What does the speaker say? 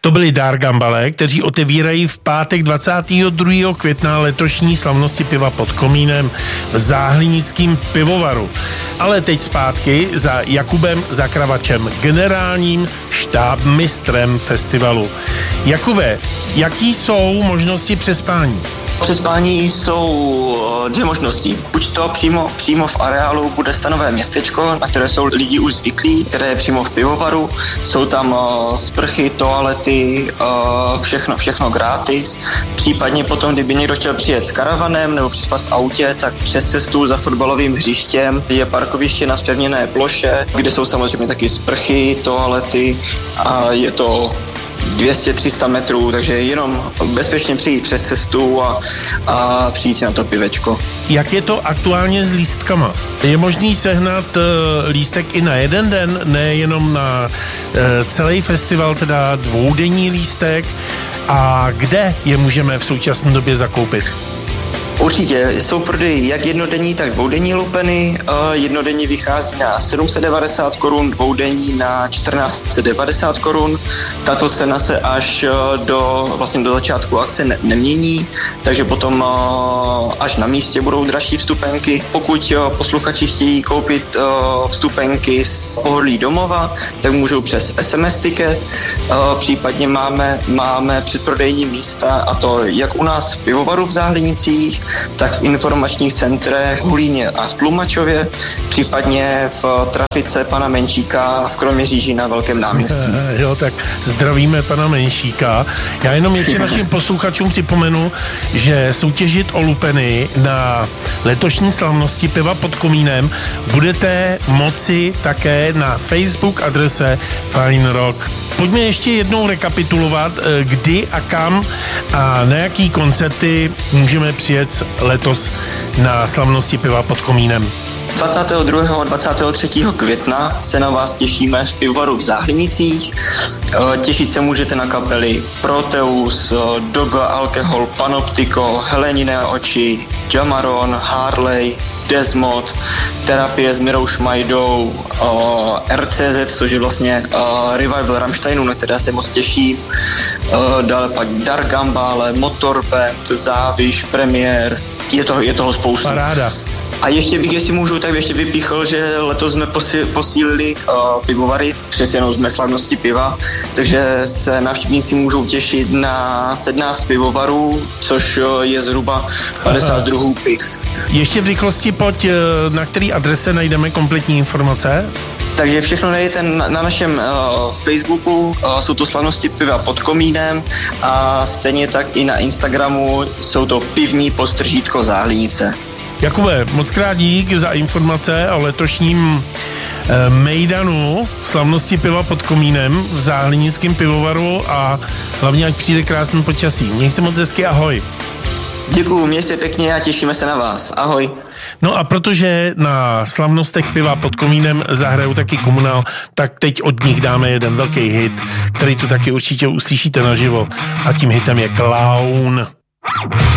To byli Dargambale, kteří otevírají v pátek 22. května letošní slavnosti piva pod komínem v Záhliníckém pivovaru. Ale teď zpátky za Jakubem Zakravačem, generálním štábmistrem festivalu. Jakube, jaký jsou možnosti přespání? Přespání jsou dvě možnosti. Buď to přímo v areálu bude stanové městečko, na které jsou lidi už zvyklí, které je přímo v pivovaru. Jsou tam sprchy, toalety, všechno gratis. Případně potom, kdyby někdo chtěl přijet s karavanem nebo přespat v autě, tak přes cestu za fotbalovým hřištěm je parkoviště na zpevněné ploše, kde jsou samozřejmě taky sprchy, toalety a je to 200-300 metrů, takže jenom bezpečně přijít přes cestu a přijít na to pivečko. Jak je to aktuálně s lístkama? Je možný sehnat lístek i na jeden den, nejenom na celý festival, teda dvoudenní lístek? A kde je můžeme v současné době zakoupit? Určitě, jsou prodeji jak jednodenní, tak dvoudenní lupeny. Jednodenní vychází na 790 korun, dvoudenní na 1490 korun. Tato cena se až do začátku akce nemění, takže potom až na místě budou dražší vstupenky. Pokud posluchači chtějí koupit vstupenky z pohodlí domova, tak můžou přes SMS ticket. Případně máme předprodejní místa, a to jak u nás v pivovaru v Záhlinicích, tak v informačních centrech v Hulíně a v Tlumačově, případně v trafice pana Menšíka v Kroměříži na Velkém náměstí. Jo, tak zdravíme pana Menšíka. Já jenom ještě našim posluchačům připomenu, že soutěžit o lupeny na letošní slavnosti piva pod komínem budete moci také na Facebook adrese Fine Rock. Pojďme ještě jednou rekapitulovat, kdy a kam a na jaký koncerty můžeme přijet letos na slavnosti piva pod komínem. 22. a 23. května se na vás těšíme v pivovaru v Záhlinicích. Těšit se můžete na kapely Proteus, Doga Alkohol, Panoptiko, Heleniné oči, Jamaron, Harley, Desmod, Terapie s Mirou Šmajdou, RCZ, což je vlastně revival Rammsteinu, na které se moc těším. Dále pak Dargambale, Motorband, Záviš, Premiér, je toho spoustu. Paráda. A ještě bych, jestli můžu, tak ještě vypíchl, že letos jsme posílili pivovary, přes jenom jsme slavnosti piva, takže se návštěvníci můžou těšit na 17 pivovarů, což je zhruba 50 druhů piv. Ještě v rychlosti pojď, na který adrese najdeme kompletní informace? Takže všechno najdete na našem Facebooku, jsou to slavnosti piva pod komínem a stejně tak i na Instagramu jsou to pivní podtržítko Záhlinice. Jakube, moc krát dík za informace o letošním mejdanu slavnosti piva pod komínem v Záhlinickém pivovaru a hlavně ať přijde krásný počasí. Měj se moc hezky, ahoj. Děkuju, měj se pěkně a těšíme se na vás. Ahoj. No a protože na slavnostech piva pod komínem zahrajou taky Komunál, tak teď od nich dáme jeden velký hit, který tu taky určitě uslyšíte naživo. A tím hitem je Klaun.